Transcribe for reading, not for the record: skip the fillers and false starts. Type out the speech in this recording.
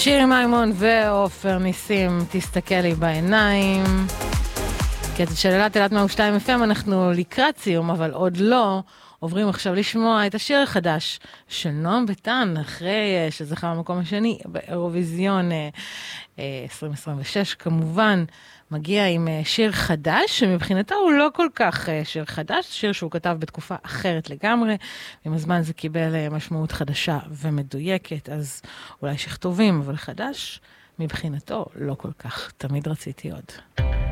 שירי מימון ואופר ניסים, תסתכל לי בעיניים. קטע של אלת מאה ושתיים FM, אנחנו לקראת סיום, אבל עוד לא. עוברים עכשיו לשמוע את השיר החדש של נועם ביטן, אחרי שזכה במקום השני באירוויזיון 2026, כמובן מגיע עם שיר חדש, שמבחינתו הוא לא כל כך שיר חדש, שיר שהוא כתב בתקופה אחרת לגמרי, עם הזמן זה קיבל משמעות חדשה ומדויקת, אז אולי שכתובים, אבל חדש מבחינתו לא כל כך, תמיד רציתי עוד.